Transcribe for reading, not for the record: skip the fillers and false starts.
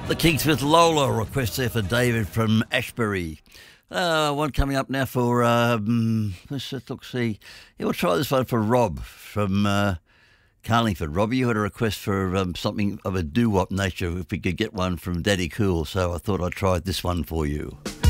The Kings with Lola, request there for David from Ashbury. One coming up now for, let's see. Yeah, we'll try this one for Rob from Carlingford. Robbie, you had a request for something of a doo-wop nature, if we could get one from Daddy Cool, so I thought I'd try this one for you.